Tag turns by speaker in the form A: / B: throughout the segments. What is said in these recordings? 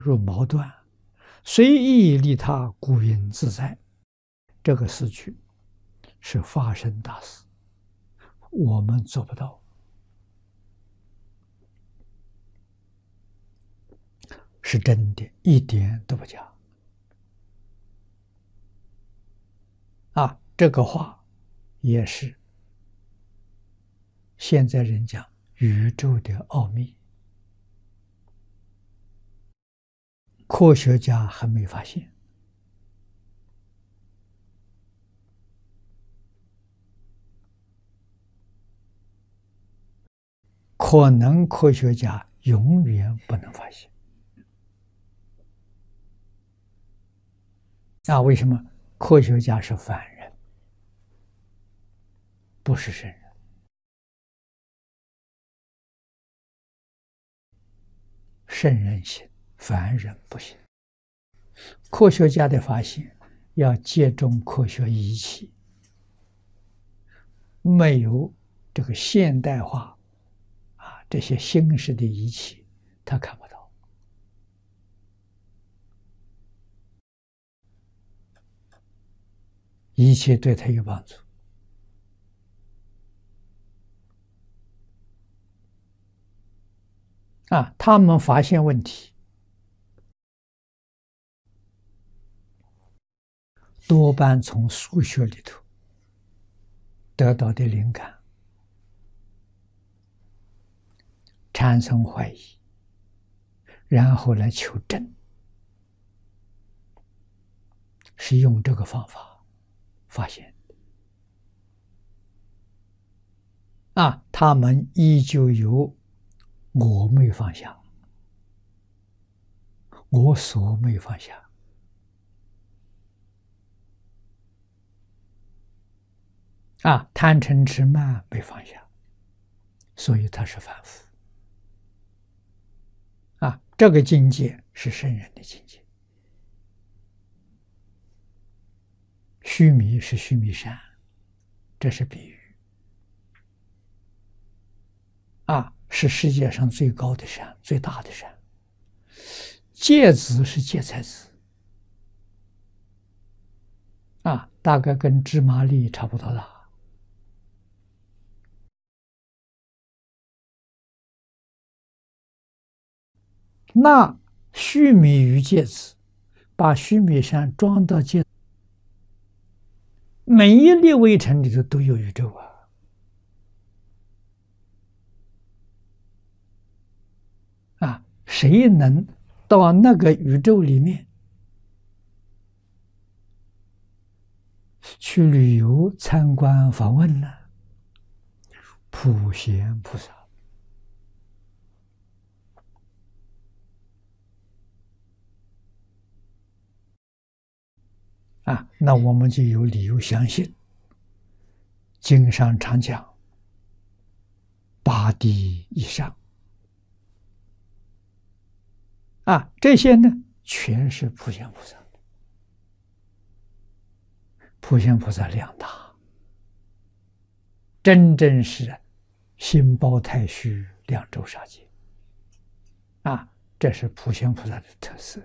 A: 入矛盾，随意利他，故应自在。这个四句是发生大事，我们做不到，是真的，一点都不假。这个话也是现在人讲宇宙的奥秘，科学家还没发现。可能科学家永远不能发现。为什么？科学家是凡人，不是圣人。圣人行，凡人不行。科学家的发现要借重科学仪器，没有这个现代化这些新式的仪器，他看不到。仪器对他有帮助。他们发现问题，多半从数学里头得到的灵感，产生怀疑，然后来求证，是用这个方法发现的。他们依旧有我没放下，我所没放下。贪嗔痴慢没放下，所以他是凡夫。这个境界是圣人的境界。须弥是须弥山，这是比喻。是世界上最高的山，最大的山。芥子是芥菜籽，大概跟芝麻粒差不多大。那须弥与芥子，把须弥山装到芥子，每一粒微尘里头都有宇宙谁能到那个宇宙里面去旅游、参观、访问呢？普贤菩萨。那我们就有理由相信，经上常讲8地以上。这些呢，全是普贤菩萨。普贤菩萨量大，真正是心包太虚，量周沙界。这是普贤菩萨的特色。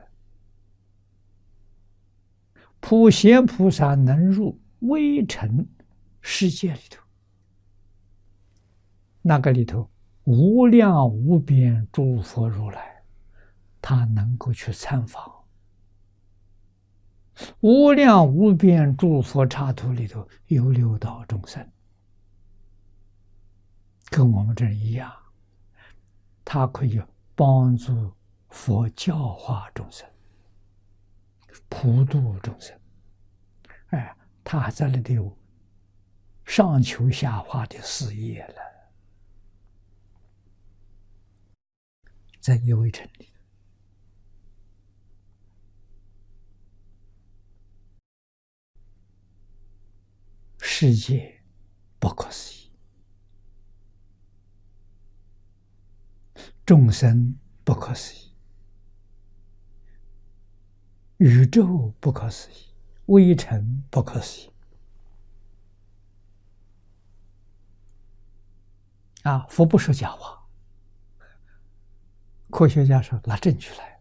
A: 普贤菩萨能入微尘世界里头，那个里头无量无边诸佛如来，他能够去参访。无量无边诸佛刹土里头有六道众生，跟我们这一样，他可以帮助佛教化众生，普度众生。他还在那里有上求下化的事业了，在一微尘里。世界不可思议，众生不可思议，宇宙不可思议，微尘不可思议。佛不说假话，科学家说拿证据来。